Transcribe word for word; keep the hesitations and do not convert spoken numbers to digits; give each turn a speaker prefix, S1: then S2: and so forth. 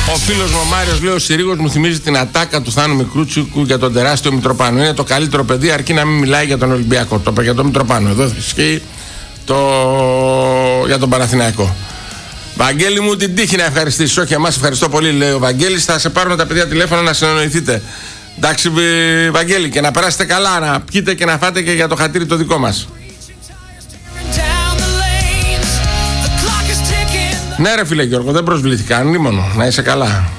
S1: Ο φίλος μου ο Μάριος λέει: ο Συρίγος μου θυμίζει την ατάκα του Θάνου Μικρούτσικου για τον τεράστιο Μητροπάνο. Είναι το καλύτερο παιδί, αρκεί να μην μιλάει για τον Ολυμπιακό. Το είπα για τον Μητροπάνο. Εδώ ισχύει το... για τον Παναθηναϊκό. Βαγγέλη μου, την τύχη να ευχαριστήσεις. Όχι, εμάς ευχαριστώ πολύ, λέει ο Βαγγέλης. Θα σε πάρουν τα παιδιά τηλέφωνα να συνεννοηθείτε. Εντάξει, Βαγγέλη, και να περάσετε καλά, να πιείτε και να φάτε και για το χατήρι το δικό μας. Ναι, ρε φίλε Γιώργο, δεν προσβλήθηκα, ανήμωνο. Να είσαι καλά.